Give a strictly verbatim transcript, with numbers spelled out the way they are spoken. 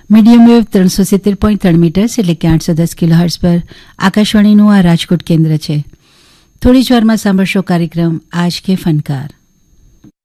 Medium wave ત્રણસો સિત્તેર point ત્રણ મીટર્સ એટલે કે આઠસો દસ કિલો હર્ટ્ઝ પર આકાશવાણીનું આ રાજકોટ કેન્દ્ર છે. થોડી જ વારમાં સાંભળશો કાર્યક્રમ આજ કે ફનકાર.